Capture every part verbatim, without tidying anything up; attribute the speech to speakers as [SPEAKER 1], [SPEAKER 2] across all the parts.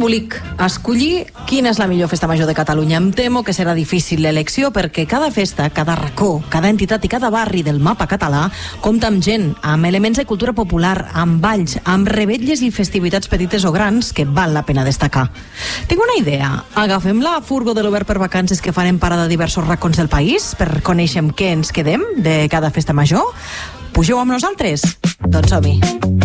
[SPEAKER 1] Embolic, escollir quina és la millor festa major de Catalunya. Em temo que serà difícil l'elecció perquè cada festa, cada racó, cada entitat i cada barri del mapa català compta amb gent, amb elements de cultura popular, amb balls, amb revetlles i festivitats petites o grans que val la pena destacar. Tinc una idea. Agafem la furgo de l'Obert per Vacances que farem parada a diversos racons del país per conèixer amb què ens quedem de cada festa major? Pugeu amb nosaltres? Doncs som-hi.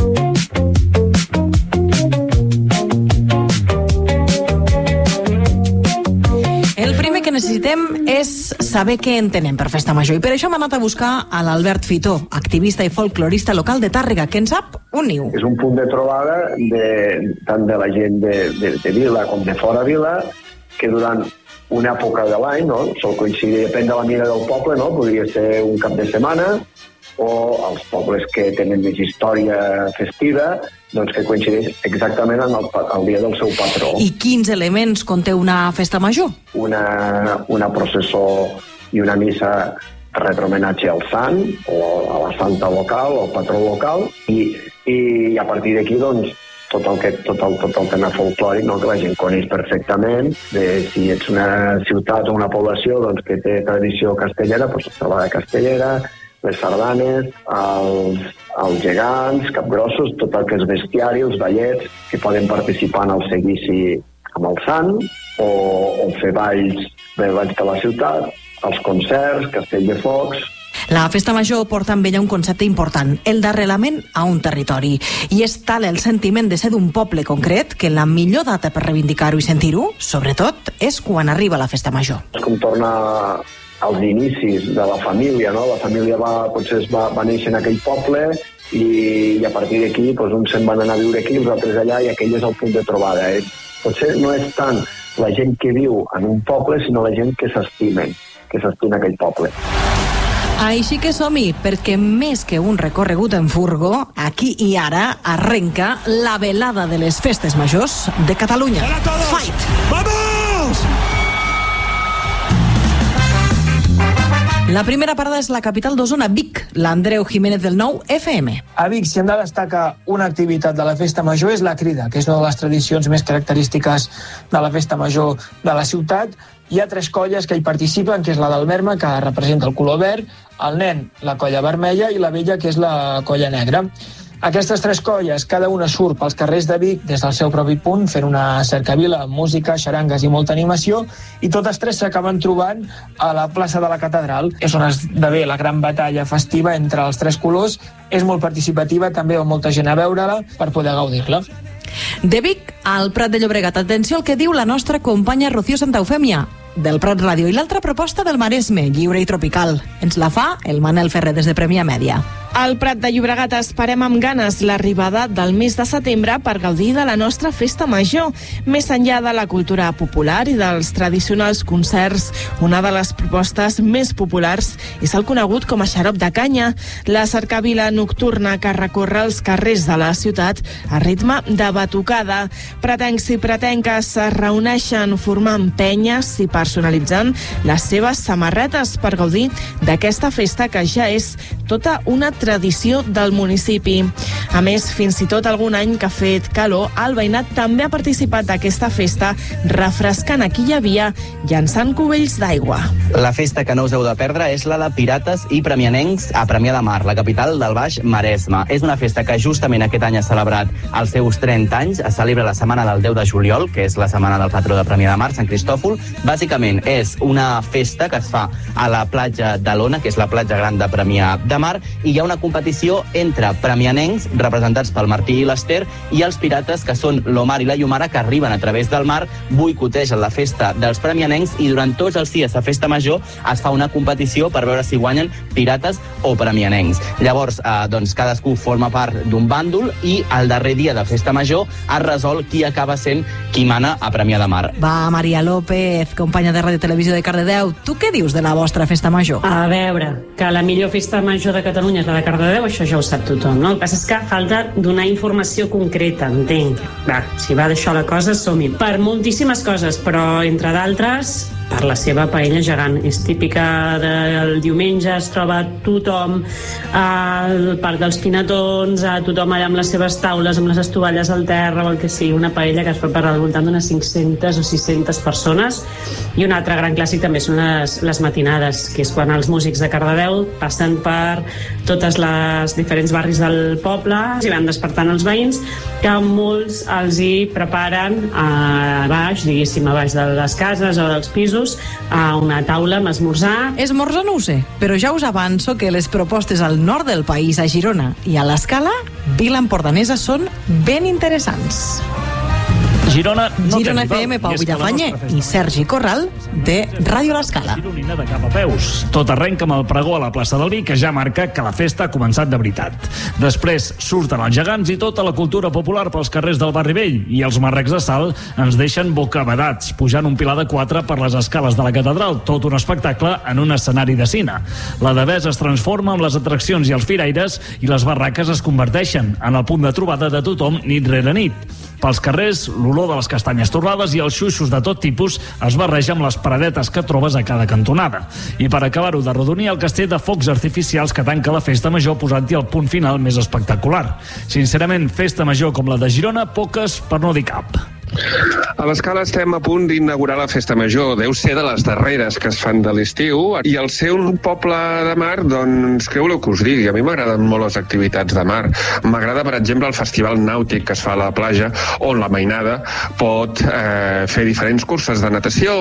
[SPEAKER 1] Que necessitem és saber què entenem per festa major, i per això hem anat a buscar a l'Albert Fitó, activista i folclorista local de Tàrrega, que en sap un niu.
[SPEAKER 2] És un punt de trobada de, tant de la gent de, de, de Vila com de fora Vila, que durant una època de l'any, no? Sol coincidir, depèn de la mida del poble, no? Podria ser un cap de setmana, o els pobles que tenen més història festiva, doncs que coincideix exactament en el, el dia del seu patró.
[SPEAKER 1] I quins elements conté una festa major?
[SPEAKER 2] Una, una processó i una missa retrohomenatge al sant, o a la santa local, o al patró local, i, i a partir d'aquí, doncs, tot el, que, tot, el, tot el tema folclòric, no? Que la gent coneix perfectament, de si ets una ciutat o una població doncs, que té tradició castellera, doncs la trobada castellera, les sardanes, els, els gegants, capgrossos, tot el que és bestiari, els ballets, que poden participar en el seguici amb el sant, o, o fer balls, balls de la ciutat, els concerts, castell de focs.
[SPEAKER 1] La festa major porta amb ella un concepte important, el d'arrelament a un territori. I és tal el sentiment de ser d'un poble concret que la millor data per reivindicar-ho i sentir-ho, sobretot, és quan arriba la festa major.
[SPEAKER 2] És com torna als inicis de la família, no? La família va, potser es va, va néixer en aquell poble i, i a partir d'aquí doncs, uns se'n van anar a viure aquí, els altres allà, i aquell és el punt de trobada. Eh? Potser no és tant la gent que viu en un poble, sinó la gent que s'estimen, que s'estima aquell poble.
[SPEAKER 1] Així que som-hi, perquè més que un recorregut en furgo, aquí i ara arrenca la velada de les festes majors de Catalunya. Fight!
[SPEAKER 3] ¡Vamos!
[SPEAKER 1] La primera parada és la capital d'Osona, Vic, l'Andreu Jiménez del nou F M.
[SPEAKER 4] A Vic, si hem de destacar una activitat de la festa major, és la crida, que és una de les tradicions més característiques de la festa major de la ciutat. Hi ha tres colles que hi participen, que és la del Verme, que representa el color verd, el nen, la colla vermella, i la vella, que és la colla negra. Aquestes tres colles, cada una surt pels carrers de Vic des del seu propi punt, fent una cercavila amb música, xarangues i molta animació, i totes tres s'acaben trobant a la plaça de la Catedral. És on esdevé la gran batalla festiva entre els tres colors. És molt participativa, també va molta gent a veure-la per poder gaudir-la.
[SPEAKER 1] De Vic al Prat de Llobregat. Atenció al que diu la nostra companya Rocío Santa Eufèmia, del Prat Ràdio, i l'altra proposta del Maresme, lliure i tropical. Ens la fa el Manel Ferrer des de Premià Mèdia.
[SPEAKER 5] Al Prat de Llobregat esperem amb ganes l'arribada del mes de setembre per gaudir de la nostra festa major. Més enllà de la cultura popular i dels tradicionals concerts, una de les propostes més populars és el conegut com a xarop de canya, la cercavila nocturna que recorre els carrers de la ciutat a ritme de batucada. Pretencs i pretenques es reuneixen formant penyes i personalitzant les seves samarretes per gaudir d'aquesta festa que ja és tota una tradició del municipi. A més, fins i tot algun any que ha fet calor, el veïnat també ha participat d'aquesta festa, refrescant a qui hi havia, llançant cubells d'aigua.
[SPEAKER 6] La festa que no us heu de perdre és la de pirates i premianencs a Premià de Mar, la capital del Baix Maresme. És una festa que justament aquest any ha celebrat els seus trenta anys, es celebra la setmana del deu de juliol, que és la setmana del patró de Premià de Mar, Sant Cristòfol. Bàsicament és una festa que es fa a la platja de l'Ona, que és la platja gran de Premià de Mar, i hi ha una competició entre premianencs, representats pel Martí i l'Ester, i els pirates, que són l'Omar i la Llumara, que arriben a través del mar, boicotegen la festa dels premianencs, i durant tots els dies de festa major es fa una competició per veure si guanyen pirates o premianencs. Llavors, eh, doncs, cadascú forma part d'un bàndol, i el darrer dia de festa major es resol qui acaba sent qui mana a Premià de Mar.
[SPEAKER 1] Va, Maria López, companya de Ràdio Televisió de Cardedeu, tu què dius de la vostra festa major?
[SPEAKER 7] A veure, que la millor festa major de Catalunya és la de Cardedeu, això ja ho sap tothom, no? El que passa és que falta donar informació concreta, entenc. Va, si va d'això la cosa, som-hi. Per moltíssimes coses, però entre d'altres, per la seva paella gegant. És típica del diumenge, es troba tothom al Parc dels Pinatons, a tothom allà amb les seves taules, amb les estovalles al terra o el que sigui, una paella que es fa per al voltant d'unes cinc-centes o sis-centes persones. I un altre gran clàssic també són les, les matinades, que és quan els músics de Cardedeu passen per totes les diferents barris del poble i van despertant els veïns, que molts els hi preparen a baix, diguéssim, a baix de les cases o dels pisos, a una taula amb esmorzar.
[SPEAKER 1] Esmorzar no ho sé, però ja us avanço que les propostes al nord del país, a Girona i a l'Escala, Vila Empordanesa, són ben interessants.
[SPEAKER 3] Girona no
[SPEAKER 1] Girona F M, Pau Villafañe i Sergi Corral, de Ràdio L'Escala.
[SPEAKER 3] Gironina de cap a peus. Tot arrenca amb el pregó a la plaça del Vi, que ja marca que la festa ha començat de veritat. Després surten els gegants i tota la cultura popular pels carrers del barri vell, i els marrecs de sal ens deixen bocabadats, pujant un pilar de quatre per les escales de la catedral, tot un espectacle en un escenari de cine. La Devesa es transforma amb les atraccions i els firaires, i les barraques es converteixen en el punt de trobada de tothom nit rere nit. Pels carrers, l'olor de les castanyes torrades i els xuixos de tot tipus es barreja amb les paradetes que trobes a cada cantonada. I per acabar-ho d'arrodonir, el castell de focs artificials que tanca la festa major, posant-hi el punt final més espectacular. Sincerament, festa major com la de Girona, poques per no dir cap.
[SPEAKER 8] A l'Escala estem a punt d'inaugurar la Festa Major. Deu ser de les darreres que es fan de l'estiu. I al ser un poble de mar, doncs, què voleu que us digui? A mi m'agraden molt les activitats de mar. M'agrada, per exemple, el festival nàutic que es fa a la platja, on la mainada pot eh, fer diferents curses de natació,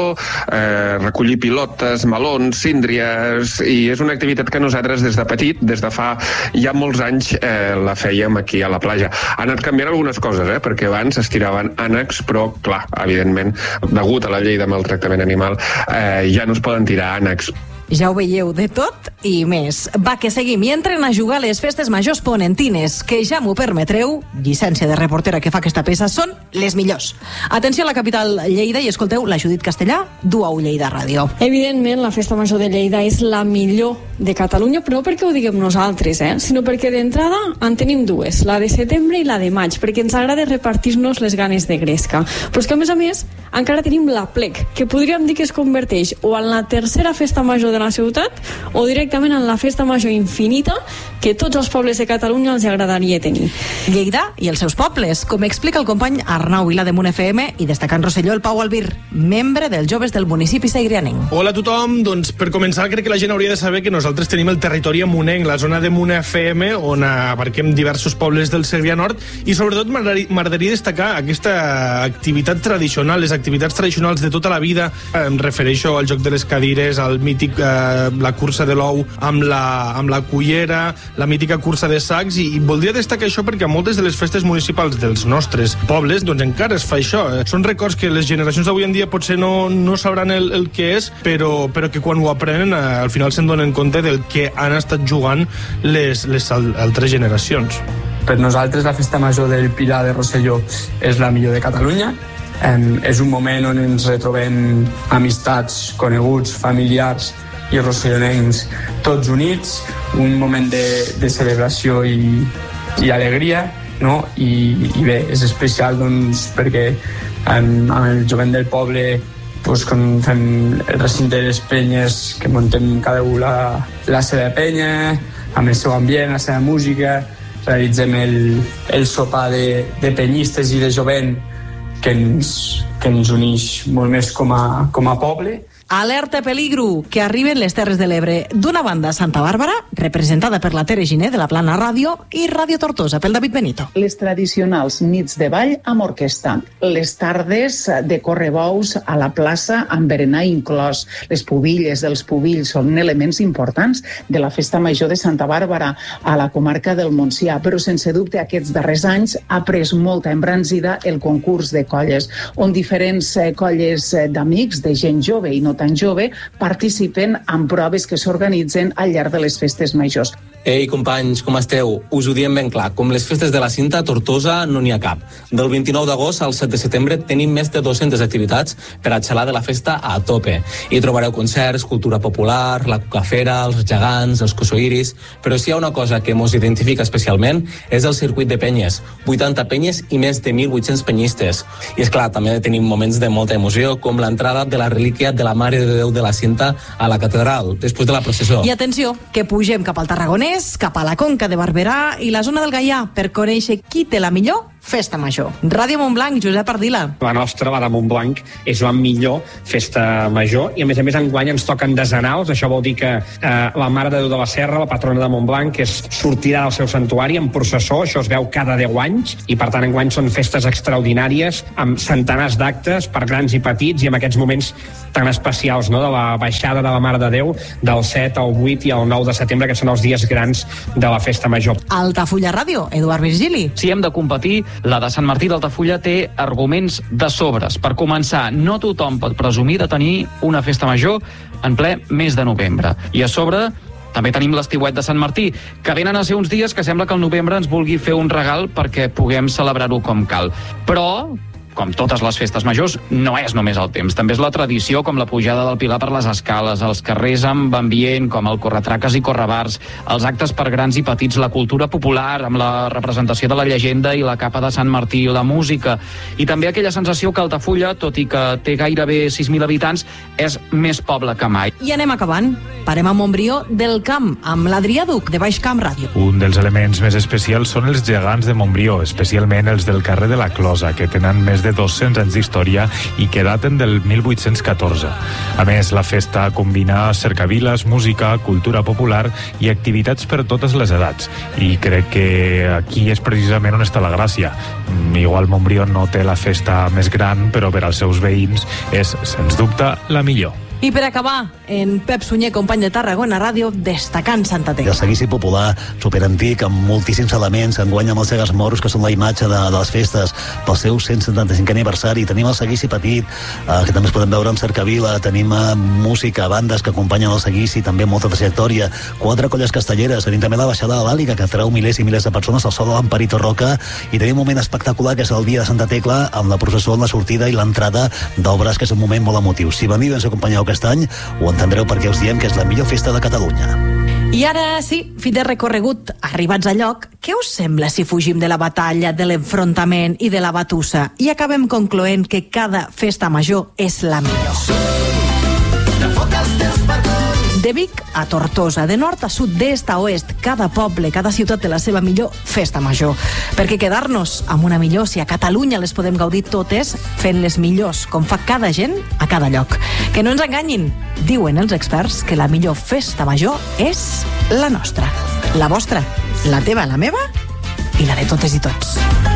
[SPEAKER 8] eh, recollir pilotes, melons, síndries, i és una activitat que nosaltres des de petit, des de fa ja molts anys, eh, la fèiem aquí a la platja. Han anat canviant algunes coses, eh, perquè abans es tiraven ànecs, però, clar, evidentment, degut a la llei de maltractament animal, eh, ja no es poden tirar ànecs.
[SPEAKER 1] Ja ho veieu, de tot i més. Va, que seguim. I entren a jugar les festes majors ponentines, que ja m'ho permetreu, llicència de reportera que fa aquesta peça, són les millors. Atenció a la capital Lleida i escolteu la Judit Castellà, du a Lleida Ràdio.
[SPEAKER 9] Evidentment, la festa major de Lleida és la millor de Catalunya, però no perquè ho diguem nosaltres, eh? sinó perquè d'entrada en tenim dues, la de setembre i la de maig, perquè ens agrada repartir-nos les ganes de gresca. Però és que, a més a més, encara tenim la plec, que podríem dir que es converteix o en la tercera festa major de la ciutat o directament en la festa major infinita que tots els pobles de Catalunya els agradaria tenir.
[SPEAKER 1] Lleida i els seus pobles, com explica el company Arnau Vila de Munt F M i destacant Rosselló el Pau Albir, membre dels joves del municipi segrianenc.
[SPEAKER 10] Hola a tothom, doncs per començar crec que la gent hauria de saber que nosaltres tenim el territori amunenc, la zona de Munt F M, on abarquem diversos pobles del Segrià Nord, i sobretot m'agradaria destacar aquesta activitat tradicional, les activitats tradicionals de tota la vida. Em refereixo al joc de les cadires, al mític eh, la cursa de l'ou amb la, amb la cullera, la mítica cursa de sacs, i, i voldria destacar això perquè a moltes de les festes municipals dels nostres pobles doncs encara es fa això. Són records que les generacions d'avui en dia potser no, no sabran el, el que és, però, però que quan ho aprenen eh, al final se'n donen compte del que han estat jugant les, les altres generacions.
[SPEAKER 11] Per nosaltres la festa major del Pilar de Rosselló és la millor de Catalunya. Um, és un moment on ens retrobem amistats, coneguts, familiars i rossellonencs tots units, un moment de, de celebració i, i alegria, no? I, i bé, és especial doncs, perquè um, amb el jovent del poble doncs, quan fem el recinte de les penyes, que muntem cada un la, la seva penya, amb el seu ambient, la seva música, realitzem el, el sopar de, de penyistes i de jovent que ens, que ens uneix molt més com a, com a poble.
[SPEAKER 1] Alerta peligro, que arriben les Terres de l'Ebre. D'una banda, Santa Bàrbara, representada per la Tere Giner de la Plana Ràdio, i Ràdio Tortosa pel David Benito.
[SPEAKER 12] Les tradicionals nits de ball amb orquestra, les tardes de correbous a la plaça amb berenar inclòs, les pubilles dels pubills són elements importants de la festa major de Santa Bàrbara a la comarca del Montsià, però sense dubte aquests darrers anys ha pres molta embranzida el concurs de colles, on diferents colles d'amics, de gent jove i no tan jove, participen en proves que s'organitzen al llarg de les festes majors.
[SPEAKER 13] Ei, companys, com esteu? Us ho diem ben clar, com les festes de la Cinta, a Tortosa no n'hi ha cap. Del vint-i-nou d'agost al set de setembre tenim més de dues-centes activitats per a xalar de la festa a tope. Hi trobareu concerts, cultura popular, la cucafera, els gegants, els cosoiris, però si hi ha una cosa que mos identifica especialment és el circuit de penyes. vuitanta penyes i més de mil vuit-cents penyistes. I és clar, també tenim moments de molta emoció, com l'entrada de la relíquia de la Mare de Déu de la Cinta a la catedral, després de la processó.
[SPEAKER 1] I atenció, que pugem cap al Tarragonès, cap a la Conca de Barberà i la zona del Gaià per conèixer qui té la millor festa major. Ràdio Montblanc, Josep Ardila.
[SPEAKER 14] La nostra, la de Montblanc, és la millor festa major i a més a més enguany ens toquen desenals. Això vol dir que eh, la Mare de Déu de la Serra, la patrona de Montblanc, que és, sortirà del seu santuari en processó. Això es veu cada deu anys i per tant enguany són festes extraordinàries amb centenars d'actes per grans i petits i en aquests moments tan especials, no?, de la baixada de la Mare de Déu del set al vuit i al nou de setembre, que són els dies grans de la festa major.
[SPEAKER 1] Altafulla Ràdio, Eduard Virgili.
[SPEAKER 15] Si hem de competir, la de Sant Martí d'Altafulla té arguments de sobres. Per començar, no tothom pot presumir de tenir una festa major en ple mes de novembre. I a sobre també tenim l'estiuet de Sant Martí, que venen a ser uns dies que sembla que el novembre ens vulgui fer un regal perquè puguem celebrar-ho com cal. Però, com totes les festes majors, no és només el temps. També és la tradició, com la pujada del Pilar per les escales, els carrers amb ambient, com el corretraques i correbars, els actes per grans i petits, la cultura popular, amb la representació de la llegenda i la capa de Sant Martí, la música, i també aquella sensació que Altafulla, tot i que té gairebé sis mil habitants, és més poble que mai.
[SPEAKER 1] I anem acabant. Parem a Montbrió del Camp, amb l'Adrià Duc, de Baix Camp Ràdio.
[SPEAKER 16] Un dels elements més especials són els gegants de Montbrió, especialment els del carrer de la Closa, que tenen més de dos-cents anys d'història i que daten del mil vuit-cents catorze. A més, la festa combina cercaviles, música, cultura popular i activitats per totes les edats. I crec que aquí és precisament on està la gràcia. Igual Montbrió no té la festa més gran, però per als seus veïns és, sens dubte, la millor.
[SPEAKER 1] I per acabar, en Pep Sunyer, company de Tarragona Ràdio, destacant Santa Tecla.
[SPEAKER 17] El seguici popular, superantic, amb moltíssims elements, enguany amb els segas moros, que són la imatge de, de les festes, pel seu cent setanta-cinquè aniversari. Tenim el seguici petit, eh, que també es poden veure amb cercavila, tenim eh, música, bandes que acompanyen el seguici, també molta trajectòria, quatre colles castelleres, tenim també la baixada de l'Àliga, que atreu milers i milers de persones al sol de l'Amparito Roca, i tenim un moment espectacular, que és el dia de Santa Tecla, amb la processó, amb la sortida i l'entrada d'obres, que és un moment molt emotiu. Si veniu i ens acompanyeu aquest any, ho entendreu perquè us diem que és la millor festa de Catalunya.
[SPEAKER 1] I ara sí, fi de recorregut, arribats a lloc, què us sembla si fugim de la batalla, de l'enfrontament i de la batussa i acabem concloent que cada festa major és la millor? De Vic a Tortosa, de nord a sud, d'est a oest, cada poble, cada ciutat té la seva millor festa major. Perquè quedar-nos amb una millor, si a Catalunya les podem gaudir totes, fent-les millors, com fa cada gent a cada lloc. Que no ens enganyin, diuen els experts que la millor festa major és la nostra. La vostra, la teva, la meva i la de totes i tots.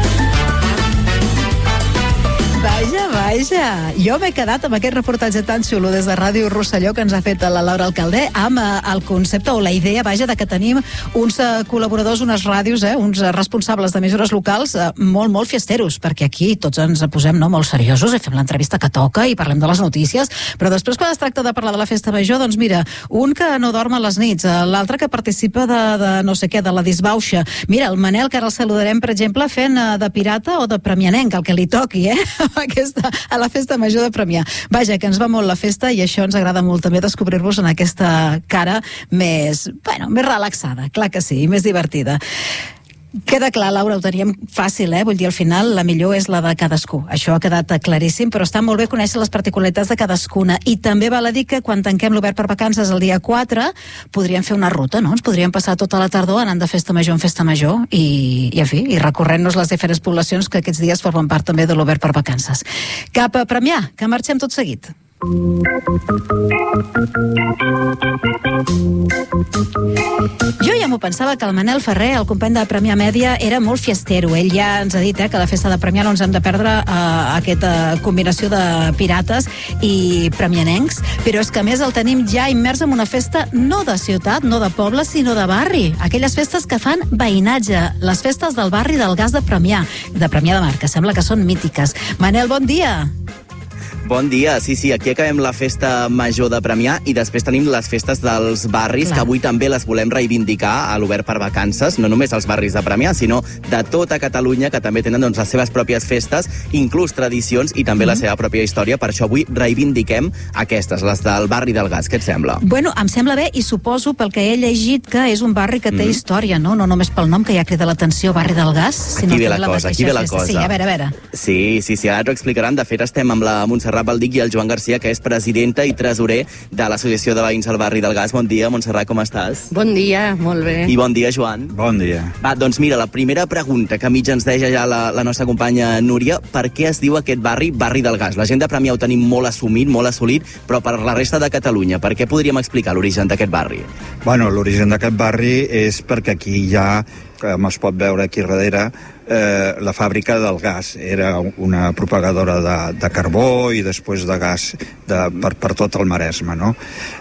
[SPEAKER 18] Vaja, vaja. Jo m'he quedat amb aquest reportatge tan xulo des de Ràdio Rosselló que ens ha fet la Laura Alcalde amb eh, el concepte o la idea, vaja, de que tenim uns eh, col·laboradors, unes ràdios, eh, uns eh, responsables d'emissores locals eh, molt, molt fiesteros, perquè aquí tots ens posem no, molt seriosos i fem l'entrevista que toca i parlem de les notícies, però després quan es tracta de parlar de la festa major, doncs mira, un que no dorm a les nits, eh, l'altre que participa de, de no sé què, de la disbauxa. Mira, el Manel, que ara el saludarem, per exemple, fent eh, de pirata o de premianenc, el que li toqui, eh? Aquesta, a la festa major de Premià. Vaja, que ens va molt la festa i això ens agrada molt també descobrir-vos en aquesta cara més, bueno, més relaxada, clar que sí, i més divertida. Queda clar, Laura, ho teníem fàcil, eh? Vull dir, al final la millor és la de cadascú. Això ha quedat claríssim, però està molt bé conèixer les particularitats de cadascuna. I també val a dir que quan tanquem l'obert per vacances el dia quatre, podríem fer una ruta, no? Ens podríem passar tota la tardor anant de festa major en festa major i, i en fi, i recorrent-nos les diferents poblacions que aquests dies formen part també de l'obert per vacances. Cap a Premià, que marxem tot seguit. Jo ja m'ho pensava que el Manel Ferrer, el company de Premià Mèdia, era molt fiestero. Ell ja ens ha dit eh, que a la festa de Premià no ens hem de perdre eh, aquesta combinació de pirates i premianencs, però és que a més el tenim ja immers en una festa no de ciutat, no de poble, sinó de barri. Aquelles festes que fan veïnatge, les festes del barri del Gas de Premià, de Premià de Mar, que sembla que són mítiques. Manel, bon dia.
[SPEAKER 6] Bon dia, sí, sí, aquí acabem la festa major de Premià i després tenim les festes dels barris, Clar. que avui també les volem reivindicar a l'Obert per Vacances, no només els barris de Premià, sinó de tota Catalunya, que també tenen doncs, les seves pròpies festes, inclús tradicions i també mm. la seva pròpia història. Per això avui reivindiquem aquestes, les del barri del Gas. Què et sembla?
[SPEAKER 18] Bueno, em sembla bé i suposo pel que he llegit que és un barri que té mm. història, no? No només pel nom que ja crida l'atenció, barri del Gas, sinó
[SPEAKER 6] aquí ve
[SPEAKER 18] que
[SPEAKER 6] la,
[SPEAKER 18] la
[SPEAKER 6] cosa, aquí ve la cosa.
[SPEAKER 18] Sí, a veure, a veure.
[SPEAKER 6] Sí, sí, sí, ara t'ho explicaran. De fet, estem amb la Montserrat Baldic i el Joan Garcia, que és presidenta i tresorer de l'Associació de Veïns al Barri del Gas. Bon dia, Montserrat, com estàs?
[SPEAKER 19] Bon dia, molt bé.
[SPEAKER 6] I bon dia, Joan.
[SPEAKER 20] Bon dia.
[SPEAKER 6] Va, doncs mira, la primera pregunta que mig ens deia ja la, la nostra companya Núria, per què es diu aquest barri Barri del Gas? La gent de Premià ho tenim molt assumit, molt assolit, però per la resta de Catalunya, per què podríem explicar l'origen d'aquest barri?
[SPEAKER 20] Bueno, l'origen d'aquest barri és perquè aquí hi ha, com es pot veure aquí darrere, eh, la fàbrica del gas. Era una propagadora de, de carbó i després de gas de, per, per tot el Maresme, no?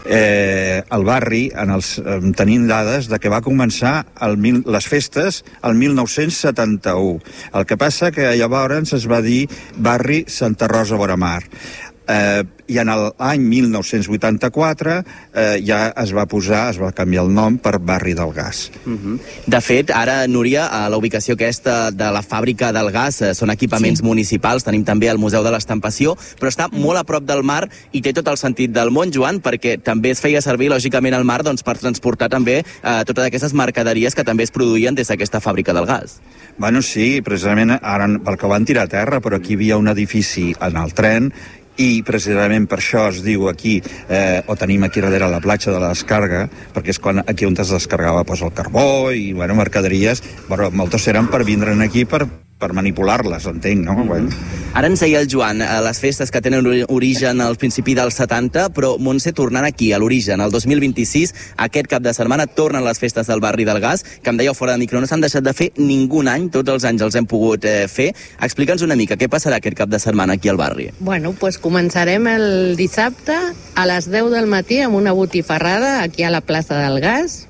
[SPEAKER 20] Eh, el barri, en els, tenim dades de que va començar el mil, les festes el mil nou-cents setanta-u. El que passa que llavors es va dir barri Santa Rosa vora Mar. Eh, i en l'any mil nou-cents vuitanta-quatre eh, ja es va posar, es va canviar el nom per Barri del Gas.
[SPEAKER 6] Uh-huh. De fet, ara, Núria, a la ubicació aquesta de la fàbrica del gas eh, són equipaments sí. municipals, tenim també el Museu de l'Estampació, però està mm. molt a prop del mar i té tot el sentit del món, Joan, perquè també es feia servir, lògicament, el mar doncs, per transportar també eh, totes aquestes mercaderies que també es produïen des d'aquesta fàbrica del gas.
[SPEAKER 20] Bueno, sí, precisament ara perquè ho van tirar a terra, però aquí hi havia un edifici en el tren i precisament per això es diu aquí, eh, o tenim aquí darrere la platja de la descarga, perquè és quan aquí on es descarregava pues, el carbó i bueno, mercaderies, però moltes eren per vindre'n aquí per, per manipular-les, entenc, no? Mm-hmm. Bueno.
[SPEAKER 6] Ara ens deia el Joan, les festes que tenen origen al principi dels setanta, però Montse, tornant aquí, a l'origen, el dos mil vint-i-sis, aquest cap de setmana tornen les festes del Barri del Gas, que em dèieu fora de micro, no s'han deixat de fer ningú any, tots els anys els hem pogut eh, fer. Explica'ns una mica, què passarà aquest cap de setmana aquí al barri?
[SPEAKER 19] Bueno, pues començarem el dissabte a les deu del matí amb una botifarrada aquí a la plaça del Gas,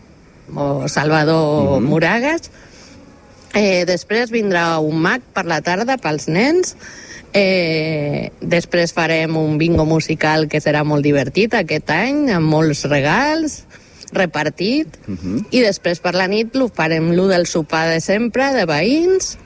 [SPEAKER 19] o Salvador mm-hmm. Moragas. Eh, després vindrà un mag per la tarda pels nens. Eh, després farem un bingo musical que serà molt divertit aquest any, amb molts regals repartit, uh-huh. i després per la nit lo farem lo del sopar de sempre de veïns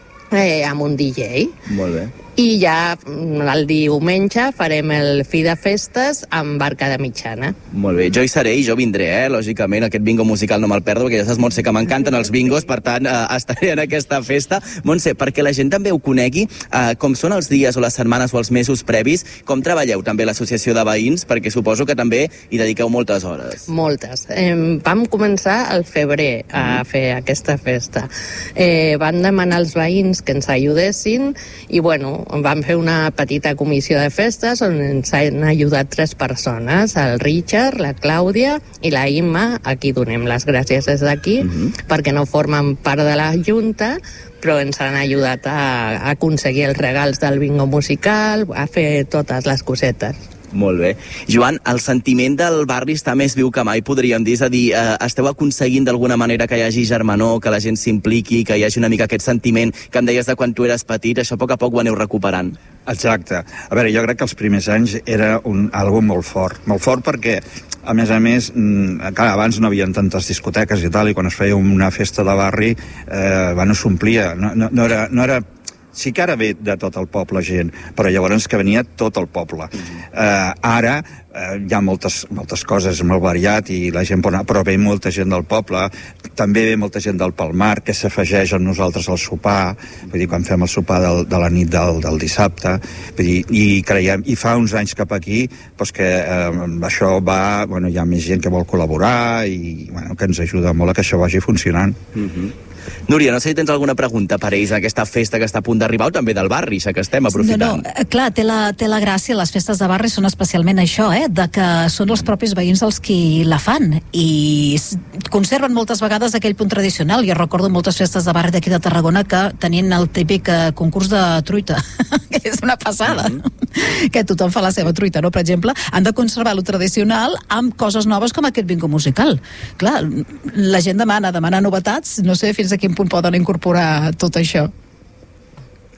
[SPEAKER 19] eh, amb un D J.
[SPEAKER 6] Molt bé.
[SPEAKER 19] I ja el diumenge farem el fi de festes amb barca de mitjana.
[SPEAKER 6] Molt bé, jo hi seré i jo vindré, eh? Lògicament, aquest bingo musical no me'l perdo, perquè ja saps, Montse, que m'encanten els bingos, per tant, eh, estaré en aquesta festa. Montse, perquè la gent també ho conegui, eh, com són els dies o les setmanes o els mesos previs, com treballeu també l'associació de veïns, perquè suposo que també hi dediqueu moltes hores.
[SPEAKER 19] Moltes. Eh, vam començar al febrer a fer aquesta festa. Eh, van demanar als veïns que ens ajudessin i, bueno, vam fer una petita comissió de festes on ens han ajudat tres persones, el Richard, la Clàudia i la Imma, a qui donem les gràcies des d'aquí, uh-huh. perquè no formen part de la Junta, però ens han ajudat a, a aconseguir els regals del bingo musical, a fer totes les cosetes.
[SPEAKER 6] Molt bé. Joan, el sentiment del barri està més viu que mai, podríem dir. És a dir, eh, esteu aconseguint d'alguna manera que hi hagi germanor, que la gent s'impliqui, que hi hagi una mica aquest sentiment que em deies de quan tu eres petit, això a poc a poc ho aneu recuperant.
[SPEAKER 20] Exacte. A veure, jo crec que els primers anys era un, algo molt fort. Molt fort perquè, a més a més, clar, abans no hi havia tantes discoteques i tal, i quan es feia una festa de barri, eh, bueno, s'omplia. No, no, no era... No era sí que ara ve de tot el poble gent, però llavors que venia tot el poble. Eh, ara eh, hi ha moltes, moltes coses, molt variat, i la gent pot anar, però ve molta gent del poble, també ve molta gent del Palmar, que s'afegeix amb nosaltres al sopar, vull dir, quan fem el sopar del, de la nit del, del dissabte, vull dir, i creiem, i fa uns anys cap aquí, doncs que eh, això va, bueno, hi ha més gent que vol col·laborar, i bueno, que ens ajuda molt a que això vagi funcionant.
[SPEAKER 6] Mm-hmm. Núria, no sé si tens alguna pregunta per ells, aquesta festa que està a punt d'arribar, o també del barri, ja que estem aprofitant.
[SPEAKER 18] No, no, clar, té la, té la gràcia, les festes de barri són especialment això, eh, de que són els propis veïns els qui la fan, i conserven moltes vegades aquell punt tradicional. Jo recordo moltes festes de barri d'aquí de Tarragona que tenien el típic eh, concurs de truita, que és una passada, mm-hmm. que tothom fa la seva truita, no? Per exemple, han de conservar lo tradicional amb coses noves com aquest bingo musical. Clar, la gent demana, demana novetats, no sé fins a quin punt poden incorporar tot això.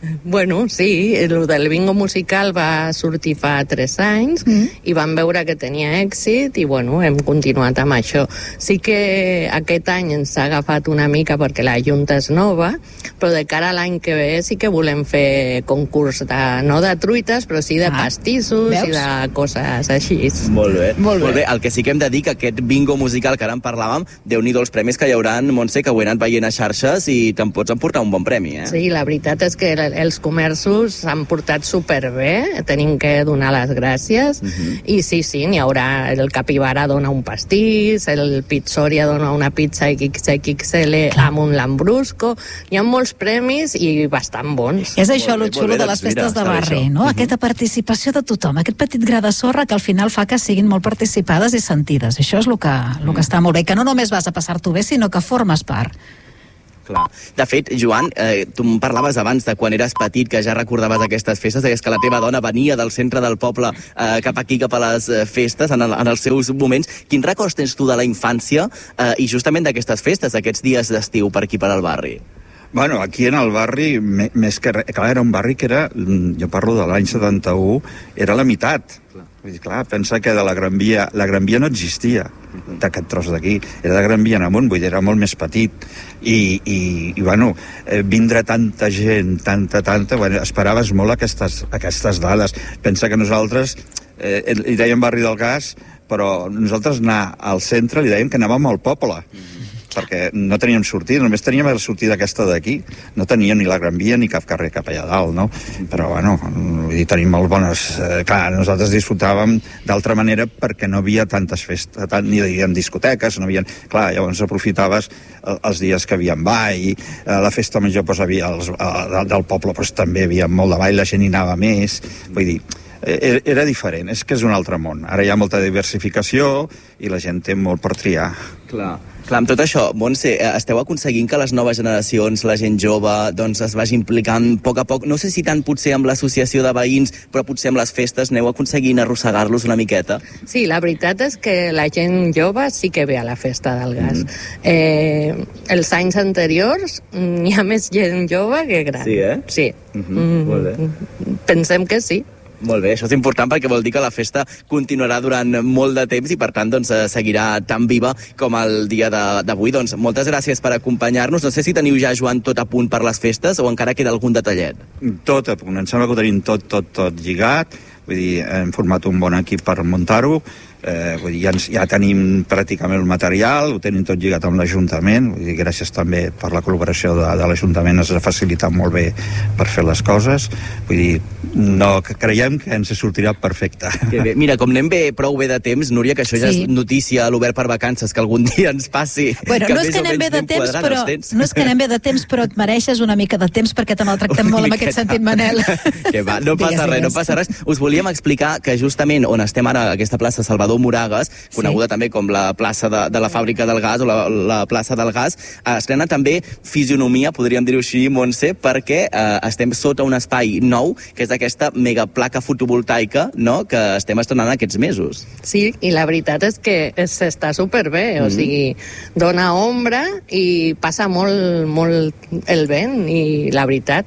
[SPEAKER 19] Bueno, sí, el del bingo musical va sortir fa tres anys mm. i vam veure que tenia èxit i bueno, hem continuat amb això. Sí que aquest any ens ha agafat una mica perquè la Junta és nova, però de cara a l'any que ve sí que volem fer concurs de, no de truites, però sí de ah. pastissos Veus? I de coses així.
[SPEAKER 6] Molt bé.
[SPEAKER 18] Molt bé.
[SPEAKER 6] Molt bé. El que sí que hem de dir que aquest bingo musical que ara en parlàvem, Déu-n'hi-do els premis que hi haurà, Montse, que ho he anat veient a xarxes i te'n pots emportar un bon premi, eh?
[SPEAKER 19] Sí, la veritat és que els comerços s'han portat superbé, tenim que donar les gràcies, uh-huh. i sí, sí, n'hi haurà, el Capibara dona un pastís, el Pizzoria dona una pizza X X L amb un lambrusco, hi ha molts premis i bastant bons.
[SPEAKER 18] És això el xulo de les festes de barri, no? Uh-huh. Aquesta participació de tothom, aquest petit gra de sorra que al final fa que siguin molt participades i sentides. Això és el que, el que està molt bé, que no només vas a passar-t'ho bé, sinó que formes part.
[SPEAKER 6] Clar. De fet, Joan, eh, tu em parlaves abans de quan eres petit, que ja recordaves aquestes festes, deies que la teva dona venia del centre del poble eh, cap aquí, cap a les eh, festes, en, el, en els seus moments. Quins records tens tu de la infància eh, i justament d'aquestes festes, aquests dies d'estiu per aquí, per al barri?
[SPEAKER 20] Bueno, aquí en el barri, més que res, clar, era un barri que era, jo parlo de l'any setanta-u, era la meitat. Clar. Vull dir, clar, pensa que de la Gran Via, la Gran Via no existia, d'aquest tros d'aquí, era de Gran Via en amunt, vull dir, era molt més petit, i, i, i bueno, eh, vindre tanta gent, tanta, tanta, bueno, esperaves molt aquestes, aquestes dades. Pensa que nosaltres, eh, li dèiem barri del Gas, però nosaltres anar al centre li dèiem que anàvem al poble, perquè no teníem sortida, només teníem la sortida aquesta d'aquí, no teníem ni la Gran Via ni cap carrer cap allà dalt, no? Però, bueno, vull dir, tenim molt bones... Eh, clar, nosaltres disfrutàvem d'altra manera perquè no havia tantes festes, tant, ni diguem discoteques, no havia... Clar, llavors aprofitaves els dies que havia ball, a la festa major pues, havia els, a, del poble pues, també havia molt de ball, la gent hi anava més, vull dir... Era diferent, és que és un altre món. Ara hi ha molta diversificació i la gent té molt per triar.
[SPEAKER 6] Clar. Clar, amb tot això, Montse, esteu aconseguint que les noves generacions, la gent jove, doncs es vagi implicant a poc a poc, no sé si tant potser amb l'associació de veïns, però potser amb les festes aneu aconseguint arrossegar-los una miqueta?
[SPEAKER 19] Sí, la veritat és que la gent jove sí que ve a la festa del gas. Mm. Eh, els anys anteriors hi ha més gent jove que gran.
[SPEAKER 6] Sí, eh?
[SPEAKER 19] Sí.
[SPEAKER 6] Mm-hmm. Mm, molt bé.
[SPEAKER 19] Pensem que sí.
[SPEAKER 6] Molt bé, això és important perquè vol dir que la festa continuarà durant molt de temps i per tant doncs, seguirà tan viva com el dia d'avui. Doncs moltes gràcies per acompanyar-nos. No sé si teniu ja, Joan, tot a punt per les festes o encara queda algun detallet?
[SPEAKER 20] Tot a punt, em sembla que ho tenim tot, tot, tot lligat. Vull dir, hem format un bon equip per muntar-ho. Eh, vull dir, ja, ens, ja tenim pràcticament el material, ho tenim tot lligat amb l'Ajuntament, vull dir, gràcies també per la col·laboració de, de l'Ajuntament, ens ha facilitat molt bé per fer les coses, vull dir, no, creiem que ens sortirà perfecte.
[SPEAKER 6] Que bé. Mira, com anem bé, prou bé de temps, Núria, que això ja sí. És notícia a l'Obert per Vacances, que algun dia ens passi.
[SPEAKER 18] Bueno, que no és que anem bé de temps, però no és que anem bé de temps, però et mereixes una mica de temps perquè te maltractem molt en aquest sentit, Manel.
[SPEAKER 6] Que va, no passa res, no passa res. Us volíem explicar que justament on estem ara, aquesta plaça Salvador Moragas, coneguda sí. també com la plaça de, de la fàbrica del gas o la, la plaça del gas, eh, estrena també fisionomia, podríem dir-ho així, Montse, perquè eh, estem sota un espai nou, que és aquesta megaplaca fotovoltaica, no?, que estem estrenant aquests mesos.
[SPEAKER 19] Sí, i la veritat és que s'està superbé, mm. o sigui, dona ombra i passa molt, molt el vent, i la veritat...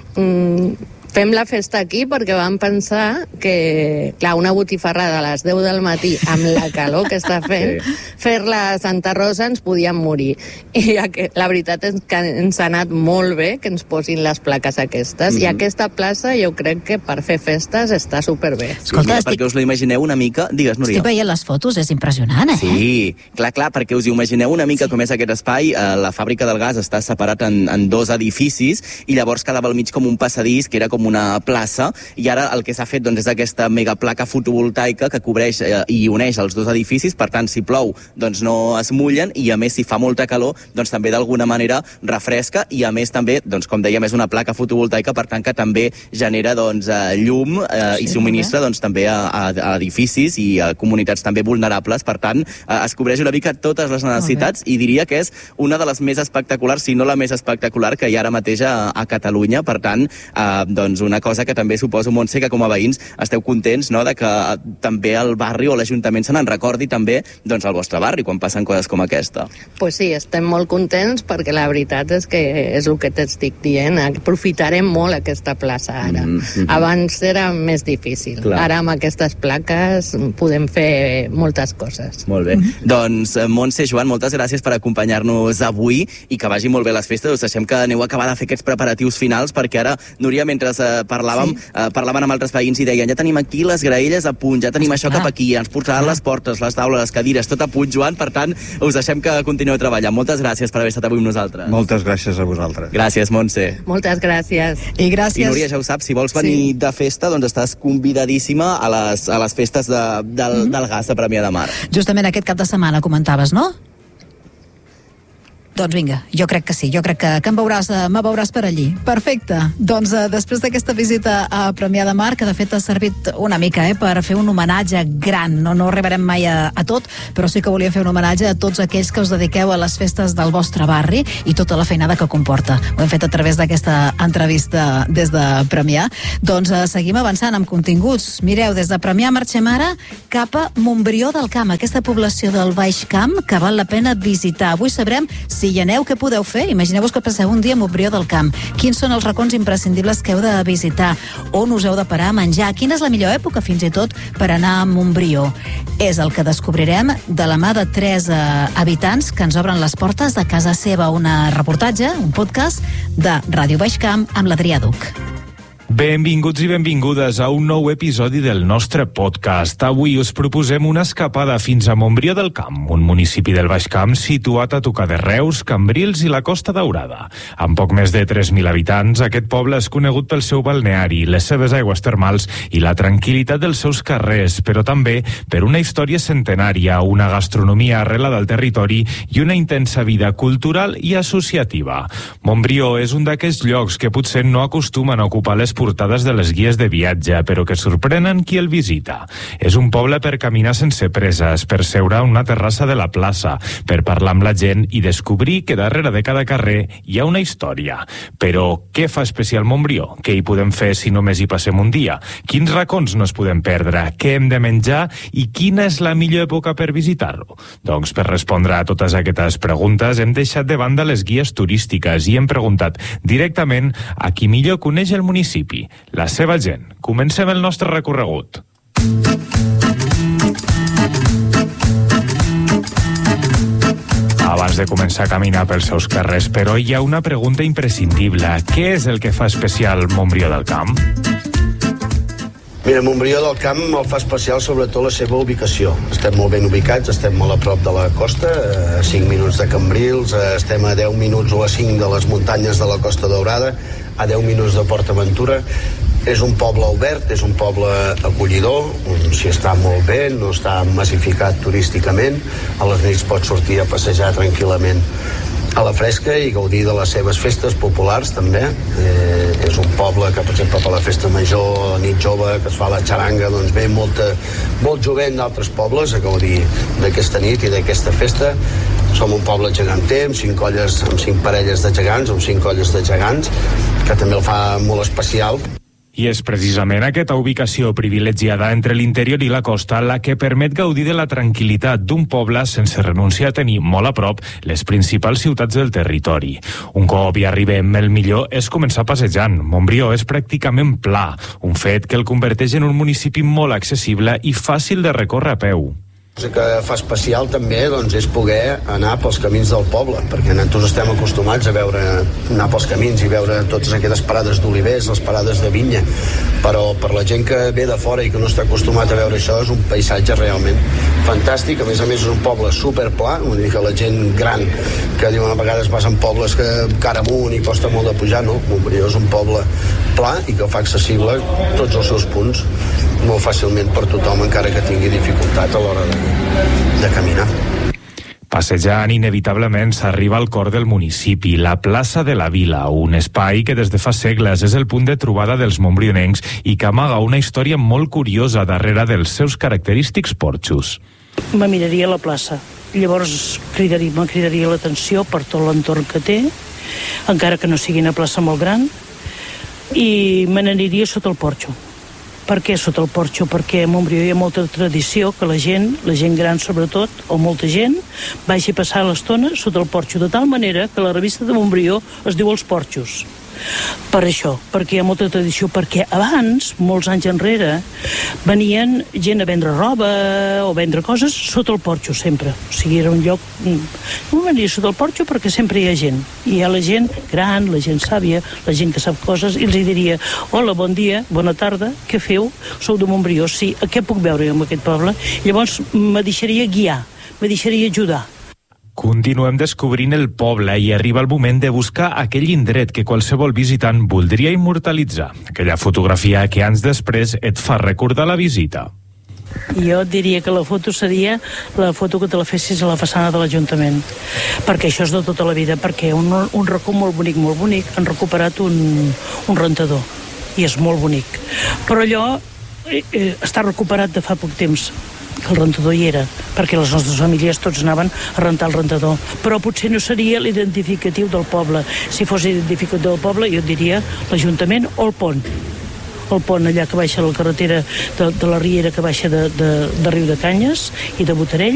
[SPEAKER 19] Mm, fem la festa aquí perquè vam pensar que, clar, una botifarrada a les deu del matí amb la calor que està fent, sí. fer-la a Santa Rosa ens podíem morir. I la veritat és que ens ha anat molt bé que ens posin les plaques aquestes. Mm-hmm. I aquesta plaça jo crec que per fer festes està superbé.
[SPEAKER 6] Sí, Escolta, mira, estic... perquè us la imagineu una mica... Digues, Núria.
[SPEAKER 18] Estic veient les fotos, és impressionant, eh?
[SPEAKER 6] Sí, clar, clar, perquè us imagineu una mica sí. com és aquest espai. Eh, la fàbrica del gas està separat en, en dos edificis i llavors quedava al mig com un passadís que era com una plaça, i ara el que s'ha fet doncs, és aquesta megaplaca fotovoltaica que cobreix eh, i uneix els dos edificis, per tant, si plou, doncs no es mullen, i a més, si fa molta calor, doncs també d'alguna manera refresca, i a més també, doncs, com dèiem, és una placa fotovoltaica, per tant, que també genera doncs, eh, llum eh, sí, i subministra doncs, també a, a, a edificis i a comunitats també vulnerables, per tant, eh, es cobreix una mica totes les necessitats, i diria que és una de les més espectaculars, si no la més espectacular que hi ha ara mateix a, a Catalunya, per tant, eh, doncs, doncs, una cosa que també suposo, Montse, que com a veïns esteu contents, no?, de que també el barri o l'Ajuntament se n'en recordi també, doncs, al vostre barri quan passen coses com aquesta.
[SPEAKER 19] Pues sí, estem molt contents perquè la veritat és que és el que t'estic dient. Aprofitarem molt aquesta plaça ara. Mm-hmm. Abans era més difícil. Clar. Ara amb aquestes plaques podem fer moltes coses.
[SPEAKER 6] Molt bé. Mm-hmm. Doncs, Montse, Joan, moltes gràcies per acompanyar-nos avui i que vagi molt bé les festes. Us deixem que aneu a acabar de fer aquests preparatius finals, perquè ara, Núria, mentre eh, parlàvem, sí. eh, parlaven amb altres veïns i deien, ja tenim aquí les graelles a punt, ja tenim això cap aquí, ens portaran les portes, les taules, les cadires, tot a punt, Joan, per tant, us deixem que continueu treballant. Moltes gràcies per haver estat avui amb nosaltres.
[SPEAKER 20] Moltes gràcies a vosaltres.
[SPEAKER 6] Gràcies, Montse.
[SPEAKER 19] Moltes gràcies.
[SPEAKER 18] I gràcies.
[SPEAKER 6] I Núria, ja ho saps, si vols venir sí. de festa, doncs estàs convidadíssima a les, a les festes de, del, mm-hmm. del gas de Premià de Mar.
[SPEAKER 18] Justament aquest cap de setmana comentaves, no? Doncs vinga, jo crec que sí, jo crec que, que em veuràs, me veuràs per allí. Perfecte. Doncs eh, després d'aquesta visita a Premià de Mar, que de fet ha servit una mica eh, per fer un homenatge gran, no, no arribarem mai a, a tot, però sí que volíem fer un homenatge a tots aquells que us dediqueu a les festes del vostre barri i tota la feinada que comporta. Ho hem fet a través d'aquesta entrevista des de Premià. Doncs eh, seguim avançant amb continguts. Mireu, des de Premià marxem ara cap a Montbrió del Camp, aquesta població del Baix Camp que val la pena visitar. Avui sabrem si hi aneu, què podeu fer? Imagineu-vos que passeu un dia a Montbrió del Camp. Quins són els racons imprescindibles que heu de visitar? On us heu de parar a menjar? Quina és la millor època, fins i tot, per anar a Montbrió? És el que descobrirem de la mà de tres eh, habitants que ens obren les portes de casa seva. Un reportatge, un podcast de Ràdio Baix Camp amb l'Adrià Duc.
[SPEAKER 16] Benvinguts i benvingudes a un nou episodi del nostre podcast. Avui us proposem una escapada fins a Montbrió del Camp, un municipi del Baix Camp situat a tocar de Reus, Cambrils i la Costa Daurada. Amb poc més de tres mil habitants, aquest poble és conegut pel seu balneari, les seves aigües termals i la tranquil·litat dels seus carrers, però també per una història centenària, una gastronomia arrelada al territori i una intensa vida cultural i associativa. Montbrió és un d'aquests llocs que potser no acostumen a ocupar les portades de les guies de viatge, però que sorprenen qui el visita. És un poble per caminar sense preses, per seure a una terrassa de la plaça, per parlar amb la gent i descobrir que darrere de cada carrer hi ha una història. Però què fa especial Montbrió? Què hi podem fer si només hi passem un dia? Quins racons no es podem perdre? Què hem de menjar? I quina és la millor època per visitar-lo? Doncs per respondre a totes aquestes preguntes hem deixat de banda les guies turístiques i hem preguntat directament a qui millor coneix el municipi, la seva gent. Comencem el nostre recorregut. Abans de començar a caminar pels seus carrers, però, hi ha una pregunta imprescindible. Què és el que fa especial Montbrió del Camp?
[SPEAKER 21] Mira, Montbrió del Camp el fa especial sobretot la seva ubicació. Estem molt ben ubicats, estem molt a prop de la costa, a cinc minuts de Cambrils, estem a deu minuts o a cinc de les muntanyes de la Costa Daurada, a deu minuts de PortAventura. És un poble obert, és un poble acollidor, on s'hi està molt bé, no està massificat turísticament, a les nits pots sortir a passejar tranquil·lament a la fresca i gaudir de les seves festes populars també. Eh, és un poble que, per exemple, per la festa major, la nit jove, que es fa la xaranga, doncs ve molta, molt jovent d'altres pobles a gaudir d'aquesta nit i d'aquesta festa. Som un poble geganter, amb cinc colles, amb cinc parelles de gegants, amb cinc colles de gegants, que també el fa molt especial.
[SPEAKER 16] I és precisament aquesta ubicació privilegiada entre l'interior i la costa la que permet gaudir de la tranquil·litat d'un poble sense renunciar a tenir molt a prop les principals ciutats del territori. Un cop hi arribem, el millor és començar passejant. Montbrió és pràcticament pla, un fet que el converteix en un municipi molt accessible i fàcil de recórrer a peu.
[SPEAKER 21] El que fa especial també doncs, és poder anar pels camins del poble, perquè nosaltres estem acostumats a veure, anar pels camins i veure totes aquestes parades d'olivers, les parades de vinya, però per la gent que ve de fora i que no està acostumat a veure això és un paisatge realment fantàstic. A més a més és un poble superpla, vull dir que la gent gran que diuen a vegades vas en pobles que cara amunt i costa molt de pujar, no, Montbrió és un poble pla i que fa accessible tots els seus punts molt fàcilment per tothom, encara que tingui dificultat a l'hora de, de caminar.
[SPEAKER 16] Passejant, inevitablement s'arriba al cor del municipi, la plaça de la Vila, un espai que des de fa segles és el punt de trobada dels montbrionencs i que amaga una història molt curiosa darrere dels seus característics porxos.
[SPEAKER 22] Me miraria a la plaça, llavors cridaria, me cridaria l'atenció per tot l'entorn que té, encara que no sigui una plaça molt gran. i me n'aniria sota el porxo. Per què sota el porxo? Perquè a Montbrió hi ha molta tradició que la gent, la gent gran sobretot, o molta gent, vagi a passar l'estona sota el porxo, de tal manera que la revista de Montbrió es diu Els Porxos. Per això, perquè hi ha molta tradició, perquè abans, molts anys enrere, venien gent a vendre roba o vendre coses sota el porxo, sempre. O sigui, era un lloc... No venia sota el porxo perquè sempre hi ha gent. I hi ha la gent gran, la gent sàvia, la gent que sap coses, i els diria: hola, bon dia, bona tarda, què feu? Sou de Montbrió, sí, què puc veure en aquest poble? Llavors me deixaria guiar, me deixaria ajudar.
[SPEAKER 16] Continuem descobrint el poble i arriba el moment de buscar aquell indret que qualsevol visitant voldria immortalitzar. Aquella fotografia que anys després et fa recordar la visita.
[SPEAKER 22] Jo et diria que la foto seria la foto que te la fessis a la façana de l'Ajuntament, perquè això és de tota la vida, perquè un, un racó molt bonic, molt bonic, han recuperat un, un rentador, i és molt bonic. Però allò eh, eh, està recuperat de fa poc temps, que el rentador hi era, perquè les nostres famílies tots anaven a rentar el rentador. Però potser no seria l'identificatiu del poble. Si fos identificatiu del poble, jo et diria l'Ajuntament o el pont. El pont allà que baixa la carretera de, de la Riera, que baixa de, de, de Riu de Canyes i de Botarell,